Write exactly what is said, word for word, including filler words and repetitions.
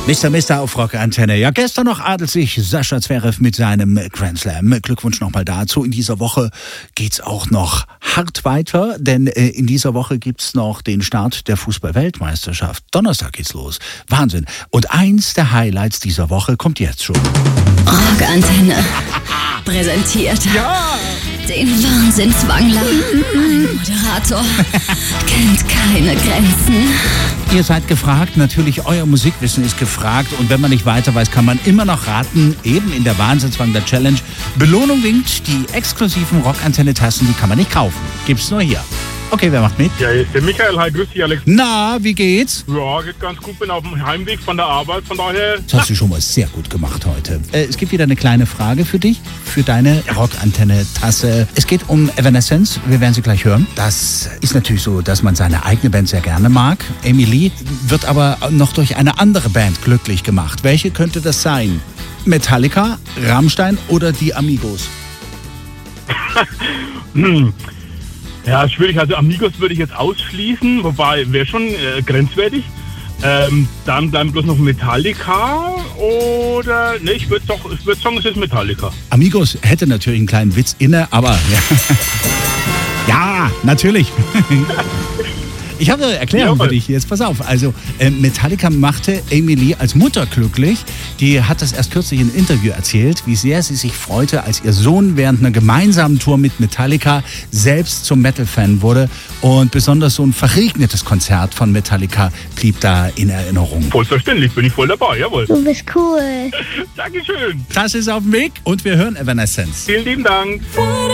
Mister Mister auf Rockantenne. Ja, gestern noch adelt sich Sascha Zverev mit seinem Grand Slam. Glückwunsch nochmal dazu. In dieser Woche geht's auch noch hart weiter, denn äh, in dieser Woche gibt's noch den Start der Fußball-Weltmeisterschaft. Donnerstag geht's los. Wahnsinn. Und eins der Highlights dieser Woche kommt jetzt schon. Rockantenne präsentiert Ja! den Wahnsinnswangler. Ein Moderator kennt keine Grenzen. Ihr seid gefragt, natürlich euer Musikwissen ist gefragt und wenn man nicht weiter weiß, kann man immer noch raten, eben in der Wahnsinnswangler Challenge. Belohnung winkt, die exklusiven Rockantenne-Tassen, die kann man nicht kaufen. Gibt's nur hier. Okay, wer macht mit? Ja, hier ist der Michael. Hi, grüß dich, Alex. Na, wie geht's? Ja, geht ganz gut. Bin auf dem Heimweg von der Arbeit, von daher... Das hast du schon mal sehr gut gemacht heute. Äh, es gibt wieder eine kleine Frage für dich, für deine Rockantenne-Tasse. Es geht um Evanescence, wir werden sie gleich hören. Das ist natürlich so, dass man seine eigene Band sehr gerne mag. Amy Lee wird aber noch durch eine andere Band glücklich gemacht. Welche könnte das sein? Metallica, Rammstein oder die Amigos? hm. Ja, schwierig. Also Amigos würde ich jetzt ausschließen, wobei wäre schon äh, grenzwertig. Ähm, dann bleiben bloß noch Metallica oder... Ne, ich würde doch, ich würde sagen, es ist Metallica. Amigos hätte natürlich einen kleinen Witz inne, aber... Ja, ja natürlich. Ich habe eine Erklärung für dich. Jetzt pass auf. Also äh, Metallica machte Amy Lee als Mutter glücklich. Die hat das erst kürzlich in einem Interview erzählt, wie sehr sie sich freute, als ihr Sohn während einer gemeinsamen Tour mit Metallica selbst zum Metal-Fan wurde. Und besonders so ein verregnetes Konzert von Metallica blieb da in Erinnerung. Vollverständlich, bin ich voll dabei, jawohl. Du bist cool. Dankeschön. Das ist auf dem Weg und wir hören Evanescence. Vielen lieben Dank.